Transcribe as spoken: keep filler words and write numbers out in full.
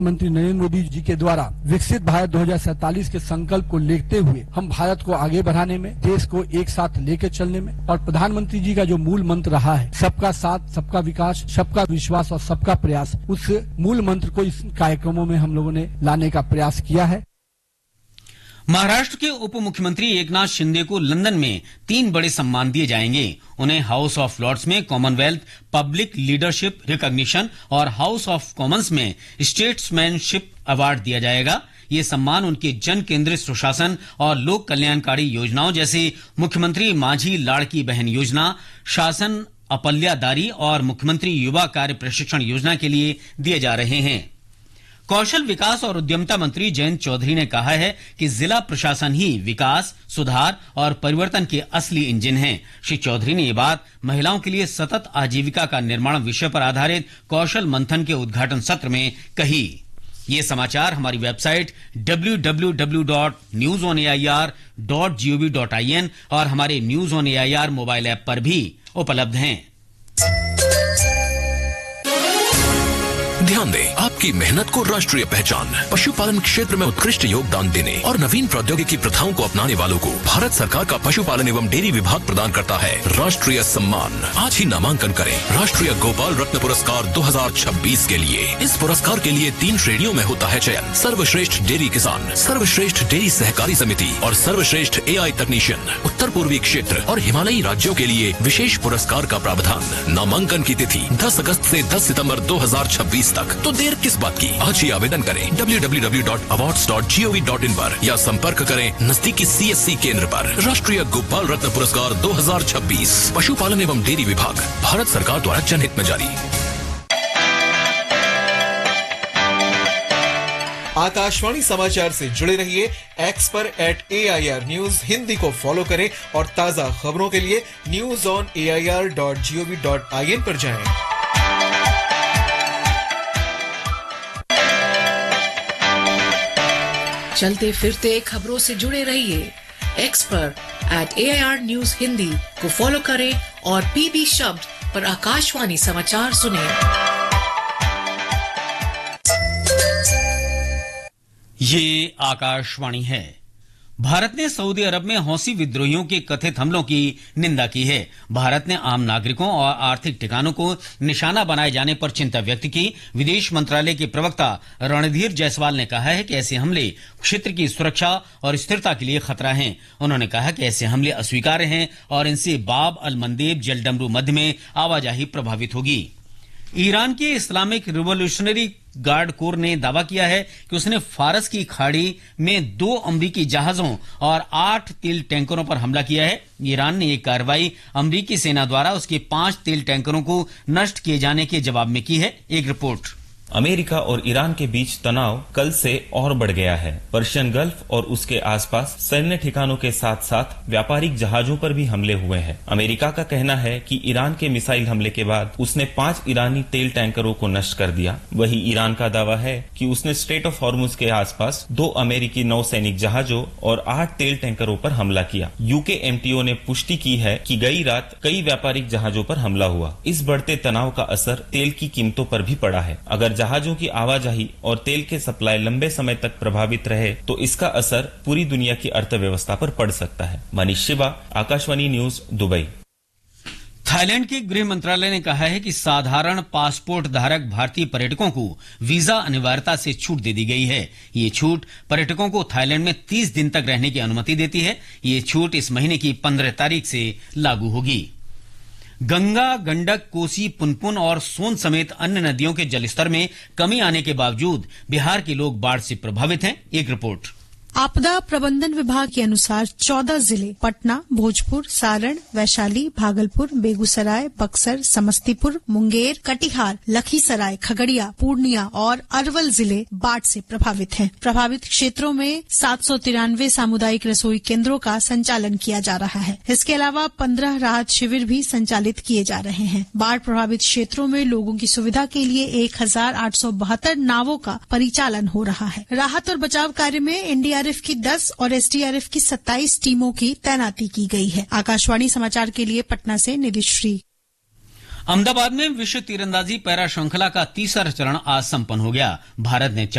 मंत्री नरेंद्र मोदी जी के द्वारा विकसित भारत दो हज़ार सैंतालीस के संकल्प को लेते हुए हम भारत को आगे बढ़ाने में, देश को एक साथ लेकर चलने में, और प्रधानमंत्री जी का जो मूल मंत्र रहा है सबका साथ, सबका विकास, सबका विश्वास और सबका प्रयास, उस मूल मंत्र को इस कार्यक्रमों में हम लोगों ने लाने का प्रयास किया है। महाराष्ट्र के उप मुख्यमंत्री एकनाथ शिंदे को लंदन में तीन बड़े सम्मान दिए जाएंगे। उन्हें हाउस ऑफ लॉर्ड्स में कॉमनवेल्थ पब्लिक लीडरशिप रिकॉग्निशन और हाउस ऑफ कॉमन्स में स्टेट्समैनशिप अवार्ड दिया जाएगा। ये सम्मान उनके जन केंद्रित सुशासन और लोक कल्याणकारी योजनाओं जैसे मुख्यमंत्री माझी लाड़की बहन योजना, शासन अपल्यादारी और मुख्यमंत्री युवा कार्य प्रशिक्षण योजना के लिए दिए जा रहे हैं। कौशल विकास और उद्यमिता मंत्री जयंत चौधरी ने कहा है कि जिला प्रशासन ही विकास, सुधार और परिवर्तन के असली इंजन हैं। श्री चौधरी ने ये बात महिलाओं के लिए सतत आजीविका का निर्माण विषय पर आधारित कौशल मंथन के उद्घाटन सत्र में कही। ये समाचार हमारी website W W W dot news on A I R dot G O V dot I N और हमारे news on A I R mobile app पर भी उपलब्ध हैं। ध्यान दें, आपकी मेहनत को राष्ट्रीय पहचान। पशुपालन क्षेत्र में उत्कृष्ट योगदान देने और नवीन प्रौद्योगिकी प्रथाओं को अपनाने वालों को भारत सरकार का पशुपालन एवं डेयरी विभाग प्रदान करता है राष्ट्रीय सम्मान। आज ही नामांकन करें राष्ट्रीय गोपाल रत्न पुरस्कार दो हज़ार छब्बीस के लिए। इस पुरस्कार के लिए तीन श्रेणियों में होता है चयन: सर्वश्रेष्ठ डेयरी किसान, सर्वश्रेष्ठ डेयरी सहकारी समिति और सर्वश्रेष्ठ ए आई तकनीशियन। उत्तर पूर्वी क्षेत्र और हिमालयी राज्यों के लिए विशेष पुरस्कार का प्रावधान। नामांकन की तिथि दस अगस्त से दस सितंबर दो हज़ार छब्बीस तक। तो देर किस बात की, आज ही आवेदन करें W W W dot awards dot G O V dot in पर या संपर्क करें नजदीकी सी एस सी केंद्र पर। राष्ट्रीय गोपाल रत्न पुरस्कार दो हज़ार छब्बीस पशुपालन एवं डेयरी विभाग, भारत सरकार द्वारा जनहित में जारी। आकाशवाणी समाचार से जुड़े रहिए। एक्स पर eight A I R news Hindi को फॉलो करें और ताजा खबरों के लिए news on A I R dot G O V dot I N पर जाएं। चलते फिरते खबरों से जुड़े रहिए। एक्स पर eight A I R news Hindi को फॉलो करें और पीबी शब्द पर आकाशवाणी समाचार सुनें। ये आकाशवाणी है। भारत ने सऊदी अरब में हौसी विद्रोहियों के कथित हमलों की निंदा की है। भारत ने आम नागरिकों और आर्थिक ठिकानों को निशाना बनाए जाने पर चिंता व्यक्त की। विदेश मंत्रालय के प्रवक्ता रणधीर जायसवाल ने कहा है कि ऐसे हमले क्षेत्र की सुरक्षा और स्थिरता के लिए खतरा हैं। उन्होंने कहा कि ऐसे हमले अस्वीकार्य हैं और इनसे बाब अल मंदेब जलडमरू मध्य में आवाजाही प्रभावित होगी। ईरान के इस्लामिक रिवॉल्यूशनरी गार्ड कोर ने दावा किया है कि उसने फारस की खाड़ी में दो अमरीकी जहाजों और आठ तेल टैंकरों पर हमला किया है। ईरान ने यह कार्रवाई अमरीकी सेना द्वारा उसके पांच तेल टैंकरों को नष्ट किए जाने के जवाब में की है। एक रिपोर्ट। अमेरिका और ईरान के बीच तनाव कल से और बढ़ गया है। पर्शियन गल्फ और उसके आसपास सैन्य ठिकानों के साथ साथ व्यापारिक जहाजों पर भी हमले हुए हैं। अमेरिका का कहना है कि ईरान के मिसाइल हमले के बाद उसने पांच ईरानी तेल टैंकरों को नष्ट कर दिया। वहीं ईरान का दावा है कि उसने स्ट्रेट ऑफ हॉर्मुज के आसपास दो अमेरिकी नौसैनिक जहाजों और आठ तेल टैंकरों पर हमला किया। यूके एम टी ओ ने पुष्टि की है कि गई रात कई व्यापारिक जहाजों पर हमला हुआ। इस बढ़ते तनाव का असर तेल की कीमतों पर भी पड़ा है। अगर जहाजों की आवाजाही और तेल के सप्लाई लंबे समय तक प्रभावित रहे तो इसका असर पूरी दुनिया की अर्थव्यवस्था पर पड़ सकता है। Manish Shiva, Akashvani news, Dubai. Thailand के गृह मंत्रालय ने कहा है कि साधारण पासपोर्ट धारक भारतीय पर्यटकों को वीजा अनिवार्यता से छूट दे दी गई है। ये छूट पर्यटकों को थाईलैंड में तीस दिन तक रहने की अनुमति देती है। ये छूट इस महीने की पंद्रह तारीख से लागू होगी। गंगा, गंडक, कोसी, पुनपुन और सोन समेत अन्य नदियों के जलस्तर में कमी आने के बावजूद बिहार के लोग बाढ़ से प्रभावित हैं। एक रिपोर्ट। आपदा प्रबंधन विभाग के अनुसार चौदह जिले पटना, भोजपुर, सारण, वैशाली, भागलपुर, बेगूसराय, बक्सर, समस्तीपुर, मुंगेर, कटिहार, लखीसराय, खगड़िया, पूर्णिया और अरवल जिले बाढ़ से प्रभावित हैं। प्रभावित क्षेत्रों में सात सौ तिरानवे सामुदायिक रसोई केंद्रों का संचालन किया जा रहा है। इसके अलावा पंद्रह राहत शिविर भी संचालित किए जा रहे हैं। बाढ़ प्रभावित क्षेत्रों में लोगों की सुविधा के लिए एक हजार आठ सौ बहत्तर नावों का परिचालन हो रहा है। राहत और बचाव कार्य में एनडीआरएफ की दस और एसडीआरएफ की सत्ताईस टीमों की तैनाती की गई है। आकाशवाणी समाचार के लिए पटना से निधिश्री। अहमदाबाद में विश्व तीरंदाजी पैरा श्रृंखला का तीसरा चरण आज संपन्न हो गया। भारत ने